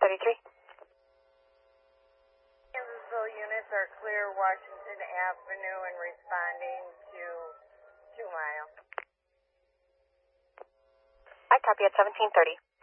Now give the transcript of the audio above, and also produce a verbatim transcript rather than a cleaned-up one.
thirty-three. Kansasville units are clear Washington Avenue and responding to two mile. I copy at seventeen thirty.